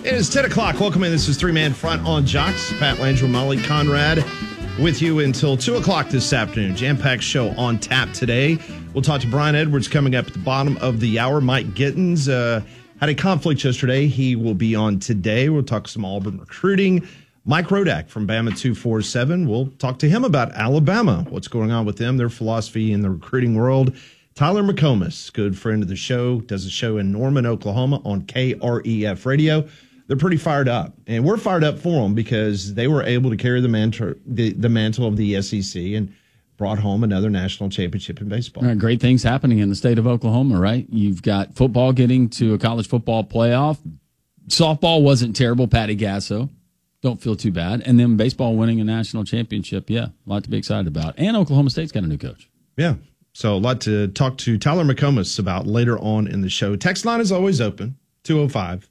It is 10 o'clock. Welcome in. This is Three Man Front on Jocks. Pat Langell, Molly Conrad with you until 2 o'clock this afternoon. Jam-packed show on tap today. We'll talk to Brian Edwards coming up at the bottom of the hour. Mike Gittins had a conflict yesterday. He will be on today. We'll talk some Auburn recruiting. Mike Rodak from Bama 247. We'll talk to him about Alabama, what's going on with them, their philosophy in the recruiting world. Tyler McComas, good friend of the show, does a show in Norman, Oklahoma on KREF Radio. They're pretty fired up, and we're fired up for them because they were able to carry the mantle of the SEC and brought home another national championship in baseball. Great things happening in the state of Oklahoma, right? You've got football getting to a college football playoff. Softball wasn't terrible, Patty Gasso. Don't feel too bad. And then baseball winning a national championship, yeah, a lot to be excited about. And Oklahoma State's got a new coach. Yeah, so a lot to talk to Tyler McComas about later on in the show. Text line is always open, 205-834-9450,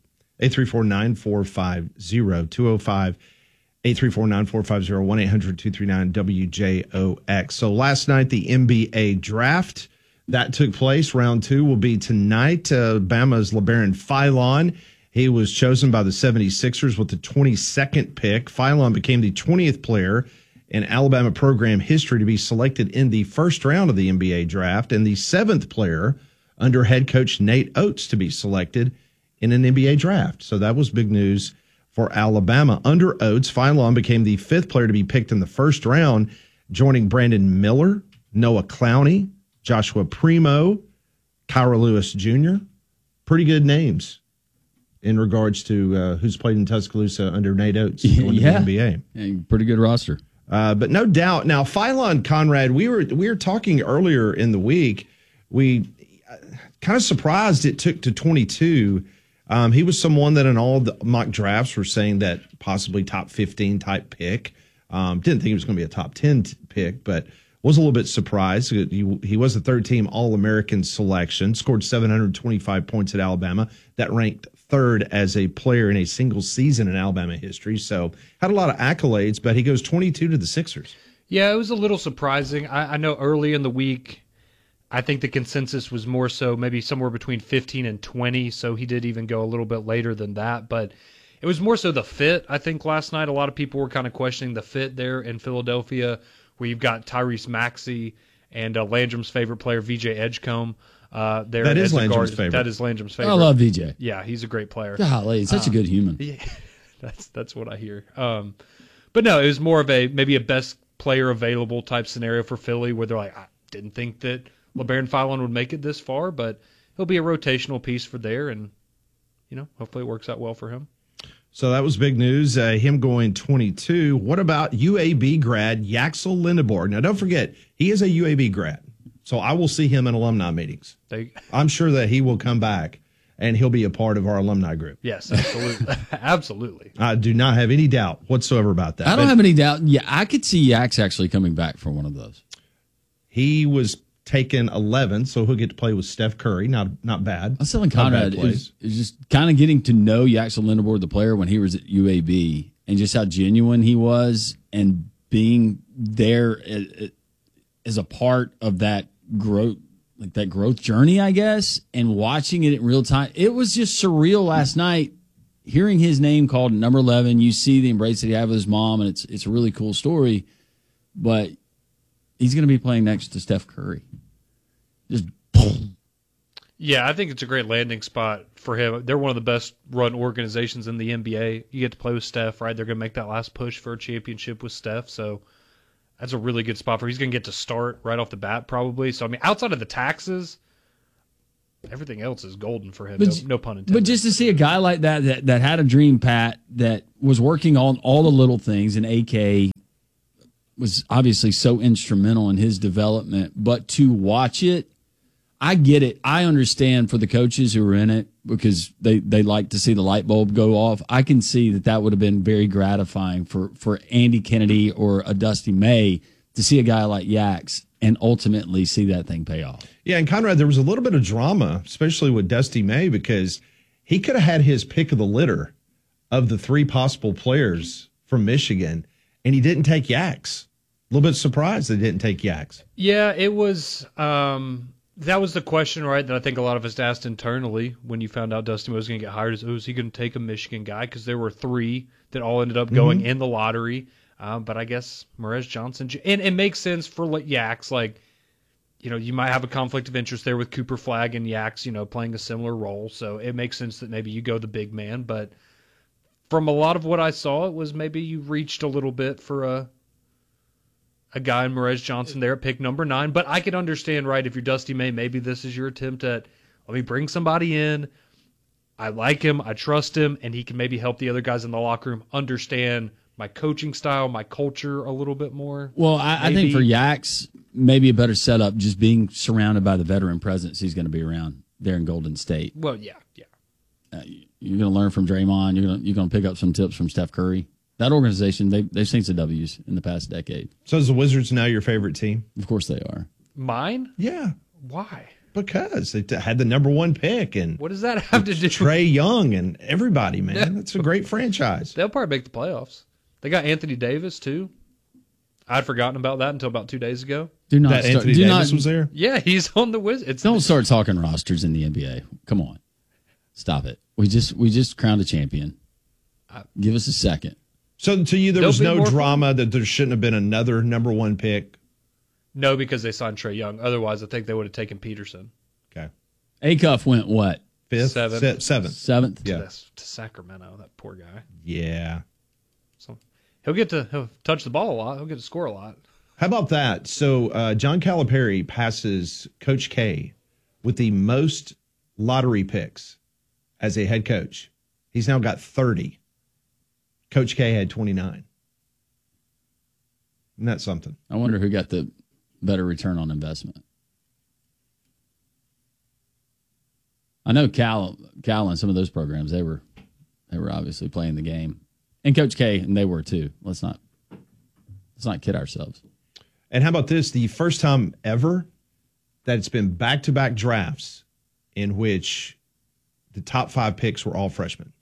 205-834-9450, 1-800-239-WJOX. So last night, the NBA draft, that took place. Round 2 will be tonight. Bama's LeBaron Philon. He was chosen by the 76ers with the 22nd pick. Philon became the 20th player in Alabama program history to be selected in the first round of the NBA draft and the 7th player under head coach Nate Oates to be selected in an NBA draft. So that was big news for Alabama. Under Oates, Philon became the 5th player to be picked in the first round, joining Brandon Miller, Noah Clowney, Joshua Primo, Kyra Lewis Jr. Pretty good names in regards to who's played in Tuscaloosa under Nate Oates going to the NBA. Yeah, pretty good roster. But no doubt. Now, Philon, Conrad, we were talking earlier in the week. We kind of surprised it took to 22. He was someone that in all the mock drafts were saying that possibly top 15 type pick. Didn't think he was going to be a top 10 pick, but was a little bit surprised. He was a third-team All-American selection, scored 725 points at Alabama. That ranked third as a player in a single season in Alabama history. So had a lot of accolades, but he goes 22 to the Sixers. Yeah, it was a little surprising. I know early in the week, I think the consensus was more so maybe somewhere between 15 and 20, so he did even go a little bit later than that. But it was more so the fit, I think, last night. A lot of people were kind of questioning the fit there in Philadelphia, where you've got Tyrese Maxey and Landrum's favorite player, VJ Edgecombe. There that is Landrum's favorite. That is Landrum's favorite. I love VJ. Yeah, he's a great player. Golly, he's such a good human. Yeah, that's what I hear. But no, it was more of maybe a best player available type scenario for Philly, where they're like, I didn't think that LeBaron Philon would make it this far, but he'll be a rotational piece for there, and hopefully it works out well for him. So that was big news, him going 22. What about UAB grad Yaxel Lindeborg? Now, don't forget, he is a UAB grad, so I will see him in alumni meetings. I'm sure that he will come back, and he'll be a part of our alumni group. Yes, absolutely. Absolutely. I do not have any doubt whatsoever about that. I don't have any doubt. Yeah, I could see Yax actually coming back for one of those. He was taken 11, so he'll get to play with Steph Curry. Not bad. I was telling Conrad, it was just kind of getting to know Yaxel Lindeborg, the player, when he was at UAB, and just how genuine he was, and being there as a part of that growth, like that growth journey, I guess, and watching it in real time. It was just surreal last night, hearing his name called number 11. You see the embrace that he had with his mom, and it's a really cool story, but he's going to be playing next to Steph Curry. Just boom. Yeah, I think it's a great landing spot for him. They're one of the best run organizations in the NBA. You get to play with Steph, right? They're going to make that last push for a championship with Steph. So that's a really good spot for him. He's going to get to start right off the bat probably. So, I mean, outside of the taxes, everything else is golden for him. No pun intended. But just to see a guy like that had a dream, Pat, that was working on all the little things, and AK was obviously so instrumental in his development, but to watch it, I get it. I understand for the coaches who are in it, because they like to see the light bulb go off. I can see that would have been very gratifying for Andy Kennedy or a Dusty May to see a guy like Yax and ultimately see that thing pay off. Yeah, and Conrad, there was a little bit of drama, especially with Dusty May, because he could have had his pick of the litter of the 3 possible players from Michigan, and he didn't take Yax. A little bit surprised they didn't take Yax. Yeah, it was That was the question, right, that I think a lot of us asked internally when you found out Dusty Moe was going to get hired. Is he going to take a Michigan guy? Because there were 3 that all ended up going in the lottery. But I guess Morez Johnson, and it makes sense for Yaks. Like, you might have a conflict of interest there with Cooper Flagg and Yaks, playing a similar role. So it makes sense that maybe you go the big man. But from a lot of what I saw, it was maybe you reached a little bit for a guy in Morez Johnson there at pick number 9. But I could understand, right, if you're Dusty May, maybe this is your attempt at, let me bring somebody in. I like him, I trust him, and he can maybe help the other guys in the locker room understand my coaching style, my culture a little bit more. Well, I think for Yaks, maybe a better setup just being surrounded by the veteran presence he's going to be around there in Golden State. Well, yeah. You're going to learn from Draymond. You're going to pick up some tips from Steph Curry. That organization, they've seen some W's in the past decade. So is the Wizards now your favorite team? Of course they are. Mine? Yeah. Why? Because they had the number 1 pick, and what does that have to do? Trae Young and everybody, man. That's a great franchise. They'll probably make the playoffs. They got Anthony Davis too. I'd forgotten about that until about 2 days ago. Anthony Davis was there? Yeah, he's on the Wizards. Don't start talking rosters in the NBA. Come on. Stop it. We just crowned a champion. Give us a second. So to you, there was no drama that there shouldn't have been another number 1 pick? No, because they signed Trae Young. Otherwise, I think they would have taken Peterson. Okay. Acuff went what? 5th? 7th. Yeah. To Sacramento, that poor guy. Yeah. So he'll touch the ball a lot. He'll get to score a lot. How about that? So John Calipari passes Coach K with the most lottery picks as a head coach. He's now got 30. Coach K had 29. Isn't that something? I wonder who got the better return on investment. I know Cal and some of those programs, they were obviously playing the game. And Coach K, and they were too. Let's not kid ourselves. And how about this? The first time ever that it's been back-to-back drafts in which the top 5 picks were all freshmen.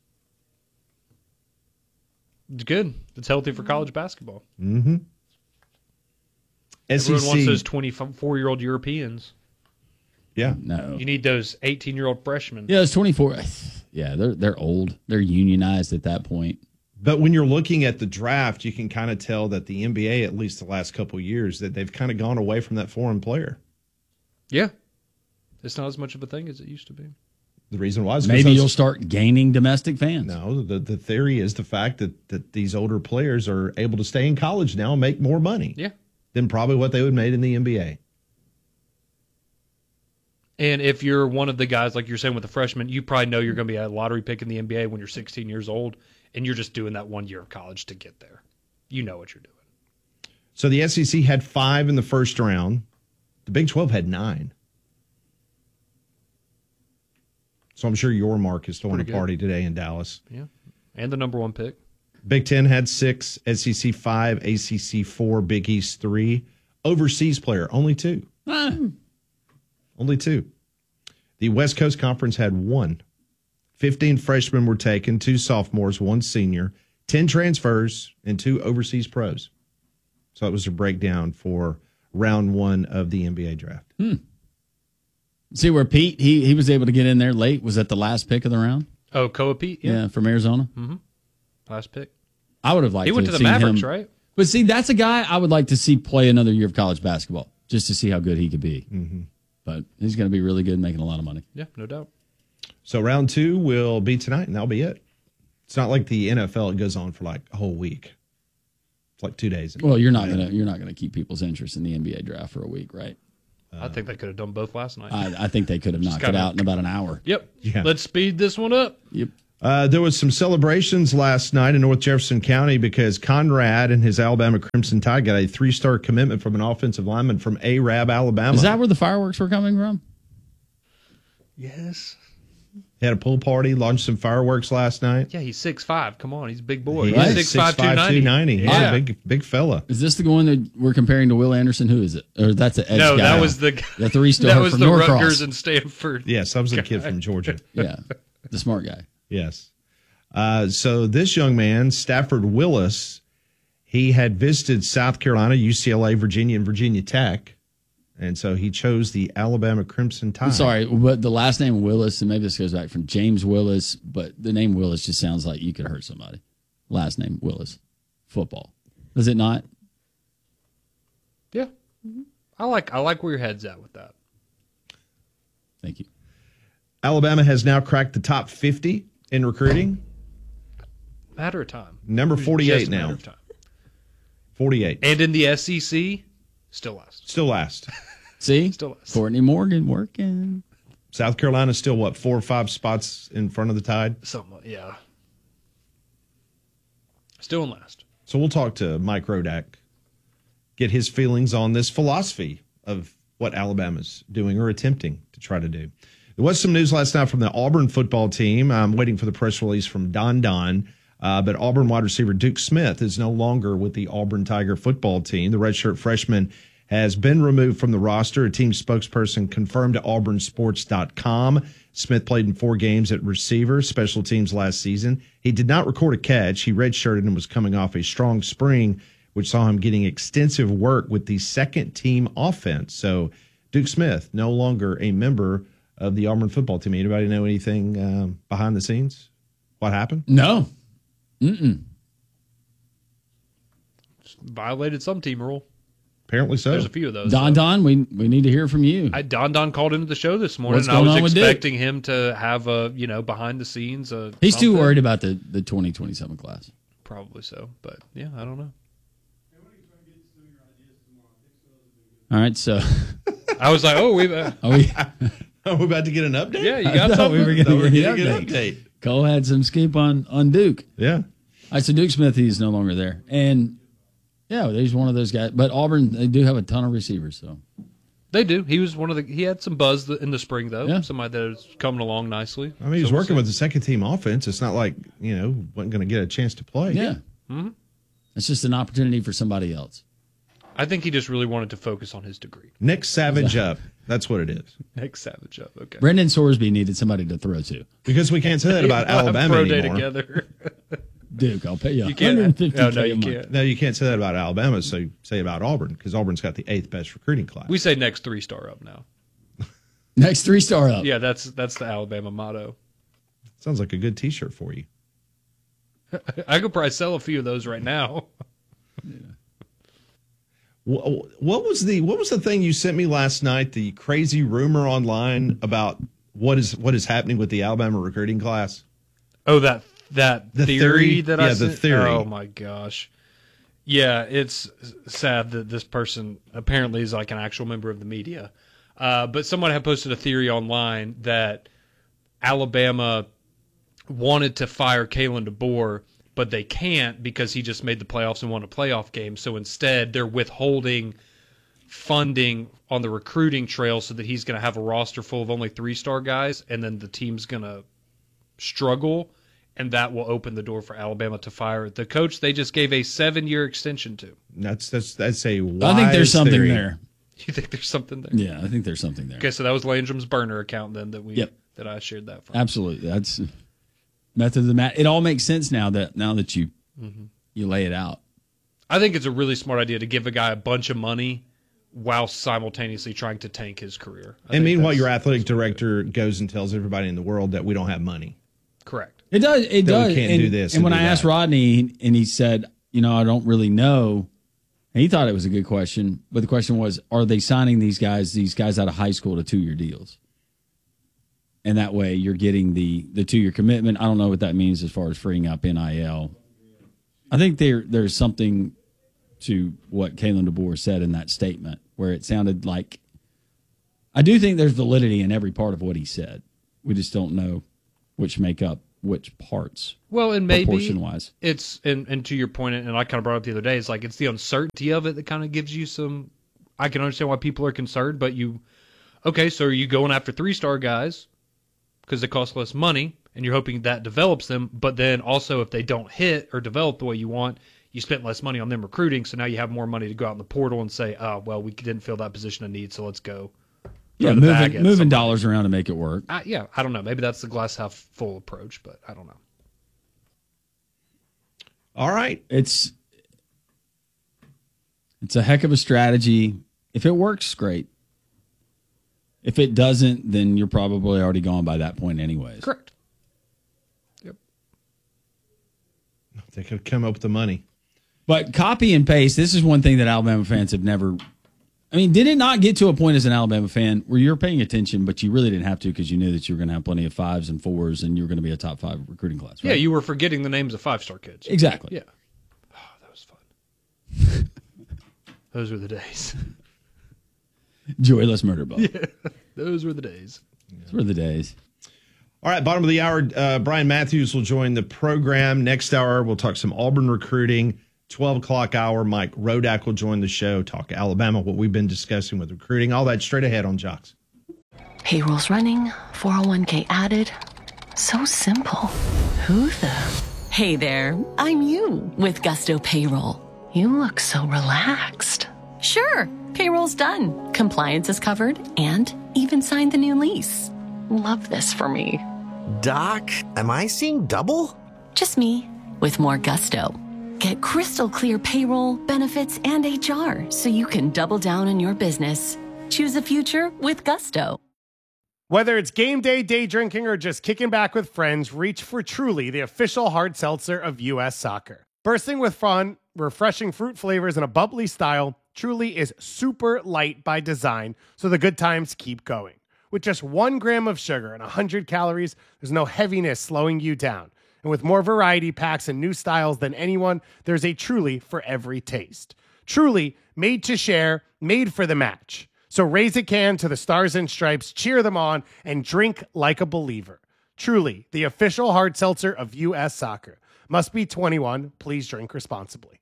It's good. It's healthy for college basketball. Mm-hmm. Everyone wants those 24-year-old Europeans. Yeah. No. You need those 18-year-old freshmen. Yeah, it's 24. Yeah, they're old. They're unionized at that point. But when you're looking at the draft, you can kind of tell that the NBA, at least the last couple of years, that they've kind of gone away from that foreign player. Yeah. It's not as much of a thing as it used to be. The reason why is maybe you'll start gaining domestic fans. No, the theory is the fact that these older players are able to stay in college now and make more money than probably what they would have made in the NBA. And if you're one of the guys, like you're saying with the freshmen, you probably know you're going to be a lottery pick in the NBA when you're 16 years old, and you're just doing that 1 year of college to get there. You know what you're doing. So the SEC had 5 in the first round. The Big 12 had 9. So I'm sure your Mark is throwing a party today in Dallas. Yeah, and the number 1 pick. Big 10 had 6, SEC 5, ACC 4, Big East 3. Overseas player, only 2. Only 2. The West Coast Conference had 1. 15 freshmen were taken, 2 sophomores, 1 senior, 10 transfers, and 2 overseas pros. So that was a breakdown for round 1 of the NBA draft. See where Pete, he was able to get in there late. Was that the last pick of the round? Oh, Koa Pete? Yeah, from Arizona. Mm-hmm. Last pick. I would have liked he went to the Mavericks, right? But see, that's a guy I would like to see play another year of college basketball just to see how good he could be. Mm-hmm. But he's going to be really good, making a lot of money. Yeah, no doubt. So round 2 will be tonight, and that'll be it. It's not like the NFL; it goes on for like a whole week. It's like 2 days. Well, you're not gonna keep people's interest in the NBA draft for a week, right? I think they could have done both last night. I think they could have knocked it out in about an hour. Yep. Yeah. Let's speed this one up. Yep. There was some celebrations last night in North Jefferson County because Conrad and his Alabama Crimson Tide got a 3-star commitment from an offensive lineman from Arab, Alabama. Is that where the fireworks were coming from? Yes. He had a pool party, launched some fireworks last night. Yeah, he's 6'5". Come on, he's a big boy. He's Right? 6'5", 290. He's a big fella. Is this the one that we're comparing to Will Anderson? Who is it? Or that's an edge guy? No, that was the 3-star that was from the Norcross. Rutgers and Stanford. Yes, that was the kid from Georgia. Yeah, the smart guy. Yes. So this young man, Stafford Willis, he had visited South Carolina, UCLA, Virginia, and Virginia Tech. And so he chose the Alabama Crimson Tide. I'm sorry, but the last name Willis, and maybe this goes back from James Willis, but the name Willis just sounds like you could hurt somebody. Last name Willis. Football. Does it not? Yeah. I like where your head's at with that. Thank you. Alabama has now cracked the top 50 in recruiting. Matter of time. Number 48 Just a matter now. of time. 48. And in the SEC, still last. Still last. See? Still last. Courtney Morgan working. South Carolina still, what, 4 or 5 spots in front of the Tide? Something, yeah. Still in last. So we'll talk to Mike Rodak, get his feelings on this philosophy of what Alabama's doing or attempting to try to do. There was some news last night from the Auburn football team. I'm waiting for the press release from Don Don. But Auburn wide receiver Duke Smith is no longer with the Auburn Tiger football team. The redshirt freshman has been removed from the roster. A team spokesperson confirmed to auburnsports.com. Smith played in 4 games at receiver, special teams last season. He did not record a catch. He redshirted and was coming off a strong spring, which saw him getting extensive work with the second team offense. So Duke Smith, no longer a member of the Auburn football team. Anybody know anything behind the scenes? What happened? No. Violated some team rule. Apparently so. There's a few of those. Don, we need to hear from you. Don called into the show this morning, What's and I going on was with expecting him to have a, behind the scenes. He's too something. worried about the 2027 class. Probably so, but yeah, I don't know. All right, so I was like, oh, we are we? Are we about to get an update? yeah, you got something. We were We're going to gonna get get an an update. update. Cole had some scoop on Duke. Yeah. All right, so Duke Smith, he's no longer there. And, yeah, he's one of those guys. But Auburn, they do have a ton of receivers, so. They do. He was one of the. He had some buzz in the spring, though. Yeah. Somebody that is coming along nicely. I mean, he's working with the second team offense. It's not like, wasn't going to get a chance to play. Yeah. Mm-hmm. It's just an opportunity for somebody else. I think he just really wanted to focus on his degree. Nick Savage up. That's what it is. Nick Savage up. Okay. Brendan Sorsby needed somebody to throw to. Because we can't say that about We'll have Alabama pro day anymore. together. Duke, I'll pay you You can't. $150K No, a you month. can't. No, you can't say that about Alabama, so say about Auburn, because Auburn's got the 8th best recruiting class. We say next 3-star up now. Next 3-star up. Yeah, that's the Alabama motto. Sounds like a good T-shirt for you. I could probably sell a few of those right now. What was the thing you sent me last night? The crazy rumor online about what is happening with the Alabama recruiting class? Oh, that The theory that I the sent? theory. Oh my gosh. Yeah, it's sad that this person apparently is like an actual member of the media. But someone had posted a theory online that Alabama wanted to fire Kalen DeBoer, but they can't because he just made the playoffs and won a playoff game. So instead, they're withholding funding on the recruiting trail so that he's going to have a roster full of only 3-star guys, and then the team's going to struggle, and that will open the door for Alabama to fire the coach they just gave a 7-year extension to. That's a wise I think there's something theory. there. You think there's something there? Yeah, I think there's something there. Okay, so that was Landrum's burner account then that I shared that from. Absolutely. That's method of the mat. It all makes sense now that you you lay it out. I think it's a really smart idea to give a guy a bunch of money while simultaneously trying to tank his career. And meanwhile, your athletic director goes and tells everybody in the world that we don't have money. Correct. It does. It That we does. can't do this And when and I do asked that. Rodney, and he said, I don't really know. And he thought it was a good question, but the question was, are they signing these guys out of high school to 2-year deals? And that way you're getting the 2-year commitment. I don't know what that means as far as freeing up NIL. I think there's something to what Kalen DeBoer said in that statement where it sounded like, I do think there's validity in every part of what he said. We just don't know which make up which parts. Well, and maybe proportion-wise. it's and to your point, and I kind of brought up the other day, it's like it's the uncertainty of it that kind of gives you some. I can understand why people are concerned, but so are you going after 3-star guys because they cost less money, and you're hoping that develops them, but then also if they don't hit or develop the way you want, you spent less money on them recruiting, so now you have more money to go out in the portal and say, oh, well, we didn't fill that position of need, so let's go. Yeah, moving dollars around to make it work. I don't know. Maybe that's the glass half full approach, but I don't know. All right. It's a heck of a strategy. If it works, great. If it doesn't, then you're probably already gone by that point anyways. Correct. Yep. They could come up with the money. But copy and paste, this is one thing that Alabama fans have never... I mean, did it not get to a point as an Alabama fan where you're paying attention, but you really didn't have to because you knew that you were going to have plenty of 5s and 4s and you were going to be a top 5 recruiting class, right? Yeah, you were forgetting the names of 5-star kids. Exactly. Yeah. Oh, that was fun. Those were the days. Joyless murder ball. Yeah, those were the days. Those were the days. All right, bottom of the hour, Brian Matthews will join the program. Next hour, we'll talk some Auburn recruiting. 12 o'clock hour, Mike Rodak will join the show, talk Alabama, what we've been discussing with recruiting, all that straight ahead on Jocks. Payroll's running, 401k added. So simple. Who the? Hey there, I'm you with Gusto Payroll. You look so relaxed. Sure, payroll's done. Compliance is covered and even signed the new lease. Love this for me. Doc, am I seeing double? Just me with more gusto. Get crystal clear payroll, benefits, and HR so you can double down on your business. Choose a future with Gusto. Whether it's game day, day drinking, or just kicking back with friends, reach for Truly, the official hard seltzer of U.S. Soccer. Bursting with fun, refreshing fruit flavors, and a bubbly style, Truly is super light by design, so the good times keep going. With just 1 gram of sugar and 100 calories, there's no heaviness slowing you down. And with more variety packs and new styles than anyone, there's a Truly for every taste. Truly, made to share, made for the match. So raise a can to the Stars and Stripes, cheer them on, and drink like a believer. Truly, the official hard seltzer of U.S. Soccer. Must be 21. Please drink responsibly.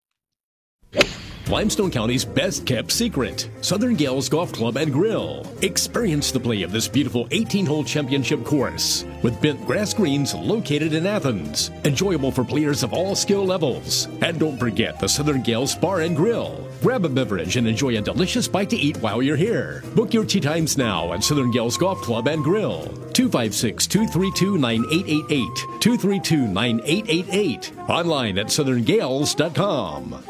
Limestone County's best-kept secret, Southern Gales Golf Club and Grill. Experience the play of this beautiful 18-hole championship course with bent grass greens located in Athens. Enjoyable for players of all skill levels. And don't forget the Southern Gales Bar and Grill. Grab a beverage and enjoy a delicious bite to eat while you're here. Book your tea times now at Southern Gales Golf Club and Grill. 256-232-9888. 232-9888. Online at southerngales.com.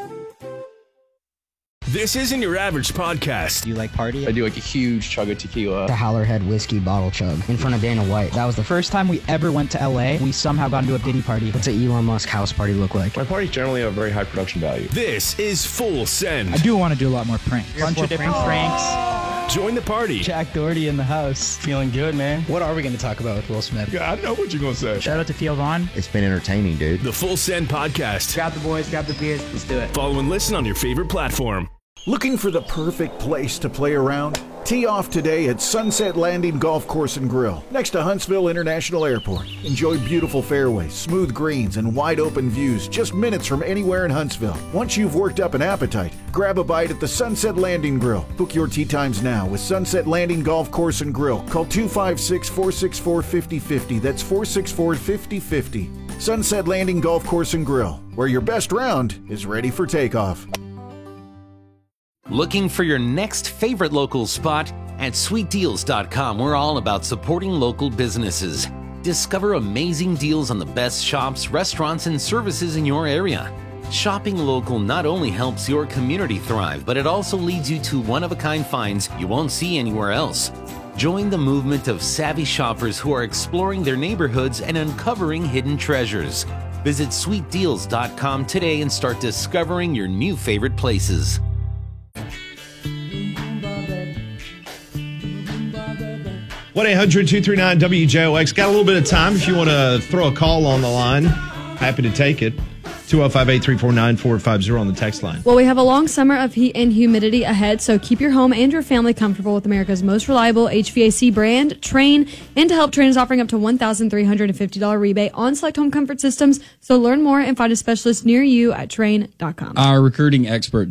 This isn't your average podcast. Do you like party? I do like a huge chug of tequila. The Howlerhead whiskey bottle chug in front of Dana White. That was the first time we ever went to LA. We somehow got into a Diddy party. What's an Elon Musk house party look like? My parties generally have a very high production value. This is Full Send. I do want to do a lot more pranks. Bunch of different pranks. Join the party. Jack Doherty in the house. Feeling good, man. What are we going to talk about with Will Smith? Yeah, I know what you're going to say. Shout out to Theo Vaughn. It's been entertaining, dude. The Full Send podcast. Grab the boys, grab the beers. Let's do it. Follow and listen on your favorite platform. Looking for the perfect place to play around? Tee off today at Sunset Landing Golf Course and Grill, next to Huntsville International Airport. Enjoy beautiful fairways, smooth greens, and wide open views just minutes from anywhere in Huntsville. Once you've worked up an appetite, grab a bite at the Sunset Landing Grill. Book your tee times now with Sunset Landing Golf Course and Grill. Call 256-464-5050. That's 464-5050. Sunset Landing Golf Course and Grill, where your best round is ready for takeoff. Looking for your next favorite local spot? At sweetdeals.com, we're all about supporting local businesses. Discover amazing deals on the best shops, restaurants, and services in your area. Shopping local not only helps your community thrive, but it also leads you to one-of-a-kind finds you won't see anywhere else. Join the movement of savvy shoppers who are exploring their neighborhoods and uncovering hidden treasures. Visit sweetdeals.com today and start discovering your new favorite places. 1-800-239-WJOX. Got a little bit of time if you want to throw a call on the line. Happy to take it. 205-834-9450 on the text line. Well, we have a long summer of heat and humidity ahead, so keep your home and your family comfortable with America's most reliable HVAC brand, Trane. And to help, Trane is offering up to $1,350 rebate on select home comfort systems. So learn more and find a specialist near you at Trane.com. Our recruiting expert